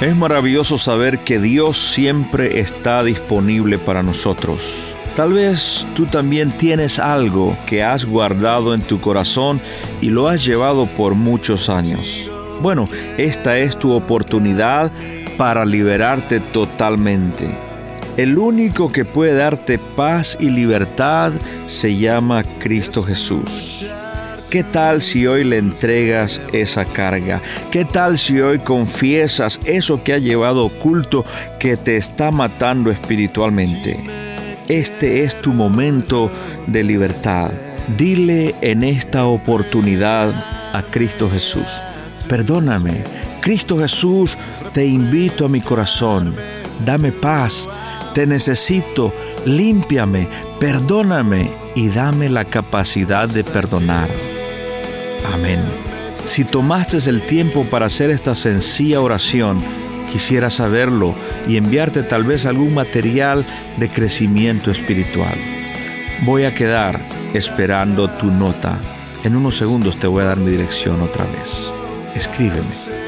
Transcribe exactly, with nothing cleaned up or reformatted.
Es maravilloso saber que Dios siempre está disponible para nosotros. Tal vez tú también tienes algo que has guardado en tu corazón y lo has llevado por muchos años. Bueno, esta es tu oportunidad para liberarte totalmente. El único que puede darte paz y libertad se llama Cristo Jesús. ¿Qué tal si hoy le entregas esa carga? ¿Qué tal si hoy confiesas eso que ha llevado oculto que te está matando espiritualmente? Este es tu momento de libertad. Dile en esta oportunidad a Cristo Jesús: perdóname, Cristo Jesús, te invito a mi corazón. Dame paz, te necesito, límpiame, perdóname y dame la capacidad de perdonar. Amén. Si tomaste el tiempo para hacer esta sencilla oración, quisiera saberlo y enviarte tal vez algún material de crecimiento espiritual. Voy a quedar esperando tu nota. En unos segundos te voy a dar mi dirección otra vez. Escríbeme.